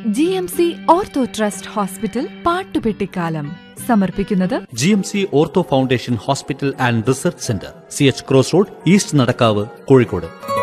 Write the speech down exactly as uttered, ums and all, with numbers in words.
G M C ortho trust hospital പാട്ടുപെട്ടിക്കാലം സമർപ്പിക്കുന്നത് G M C ortho foundation hospital and research centre, C H cross road, east Nadakkavu, Kozhikode.